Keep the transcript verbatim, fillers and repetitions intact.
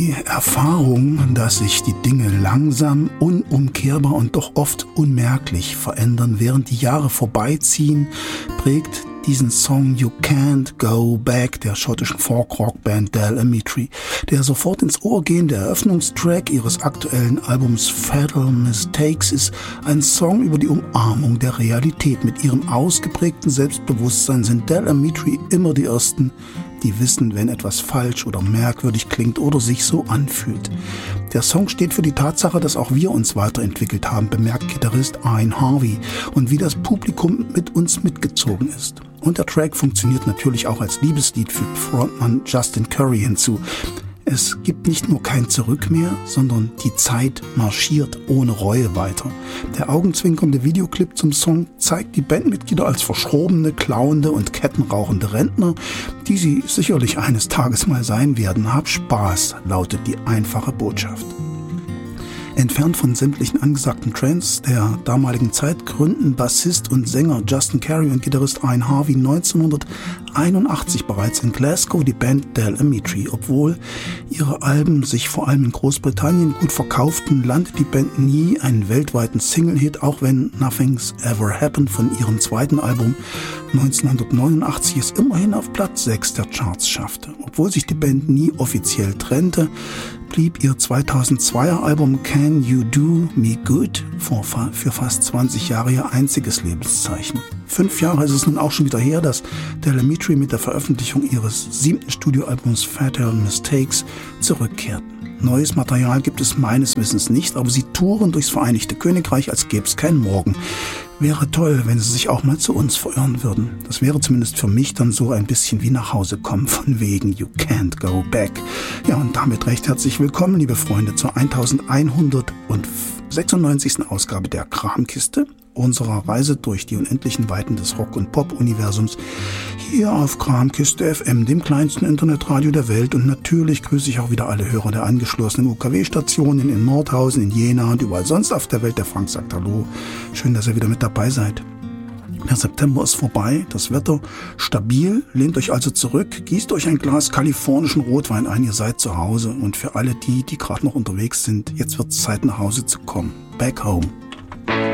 Die Erfahrung, dass sich die Dinge langsam, unumkehrbar und doch oft unmerklich verändern, während die Jahre vorbeiziehen, prägt diesen Song You Can't Go Back der schottischen Folk-Rock-Band Del Amitri. Der sofort ins Ohr gehende Eröffnungstrack ihres aktuellen Albums Fatal Mistakes ist ein Song über die Umarmung der Realität. Mit ihrem ausgeprägten Selbstbewusstsein sind Del Amitri immer die Ersten, die wissen, wenn etwas falsch oder merkwürdig klingt oder sich so anfühlt. Der Song steht für die Tatsache, dass auch wir uns weiterentwickelt haben, bemerkt Gitarrist Ian Harvey, und wie das Publikum mit uns mitgezogen ist. Und der Track funktioniert natürlich auch als Liebeslied, fügt Frontmann Justin Curry hinzu. Es gibt nicht nur kein Zurück mehr, sondern die Zeit marschiert ohne Reue weiter. Der augenzwinkernde Videoclip zum Song zeigt die Bandmitglieder als verschrobene, klauende und kettenrauchende Rentner, die sie sicherlich eines Tages mal sein werden. Hab Spaß, lautet die einfache Botschaft. Entfernt von sämtlichen angesagten Trends der damaligen Zeit gründen Bassist und Sänger Justin Curry und Gitarrist Ian Harvey neunzehnhunderteinundachtzig bereits in Glasgow die Band Del Amitri. Obwohl ihre Alben sich vor allem in Großbritannien gut verkauften, landet die Band nie einen weltweiten Single-Hit, auch wenn Nothing's Ever Happened von ihrem zweiten Album neunzehnhundertneunundachtzig es immerhin auf Platz sechs der Charts schaffte. Obwohl sich die Band nie offiziell trennte, blieb ihr zweitausendzweier Album Can You Do Me Good für fast zwanzig Jahre ihr einziges Lebenszeichen. Fünf Jahre ist es nun auch schon wieder her, dass Del Amitri mit der Veröffentlichung ihres siebten Studioalbums Fatal Mistakes zurückkehrten. Neues Material gibt es meines Wissens nicht, aber sie touren durchs Vereinigte Königreich, als gäbe es keinen Morgen. Wäre toll, wenn sie sich auch mal zu uns verirren würden. Das wäre zumindest für mich dann so ein bisschen wie nach Hause kommen, von wegen You Can't Go Back. Ja, und damit recht herzlich willkommen, liebe Freunde, zur elfhundertsechsundneunzigsten Ausgabe der Kramkiste, unserer Reise durch die unendlichen Weiten des Rock- und Pop-Universums, hier auf Kramkiste F M, dem kleinsten Internetradio der Welt. Und natürlich grüße ich auch wieder alle Hörer der angeschlossenen U K W-Stationen in Nordhausen, in Jena und überall sonst auf der Welt. Der Frank sagt Hallo. Schön, dass ihr wieder mit dabei seid. Der September ist vorbei, das Wetter stabil, lehnt euch also zurück, gießt euch ein Glas kalifornischen Rotwein ein, ihr seid zu Hause. Und für alle die, die gerade noch unterwegs sind, jetzt wird es Zeit, nach Hause zu kommen. Back home.